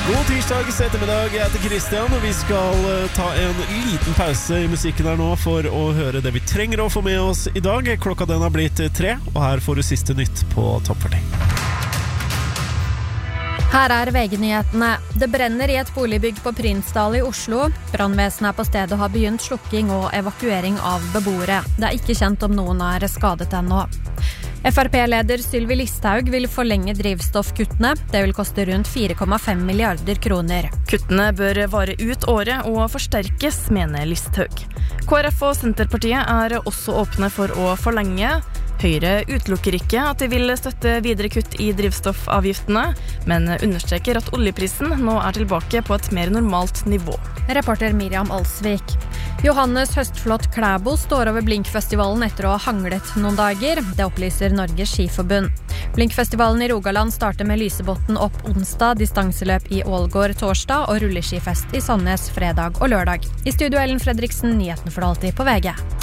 God tirsdag ettermiddag, jeg heter Kristian, og vi skal ta en liten pause i musikken her nå for å høre det vi trenger å få med oss i dag. Klokka den har blitt 3, og her får du siste nytt på Topp 40. Her er VG-nyhetene. Det brenner i et boligbygg på Prinsdal i Oslo. Brannvesenet er på stedet og har begynt slukking og evakuering av beboere. Det er ikke kjent om noen er skadet ennå. FrP-leder Sylvi Listhaug vil forlenge drivstoffkuttene. Det vil koste rundt 4,5 milliarder kroner. Kuttene bør vare ut året og forsterkes, mener Listhaug. KrF og Senterpartiet er også åpne for å forlenge. Høyre utelukker ikke at de vil støtte videre kutt i drivstoffavgiftene, men understreker at oljeprisen nå er tilbake på et mer normalt nivå. Reporter Miriam Alsvik. Johannes Høstflot Klæbo står over Blinkfestivalen etter å ha hanglet noen dager. Det opplyser Norges Skiforbund. Blinkfestivalen i Rogaland starter med Lysebotn opp onsdag, distanseløp i Ålgård torsdag og rulleskifest i Sandnes fredag og lørdag. I studio Ellen Fredriksen, nyhetene for alltid på VG.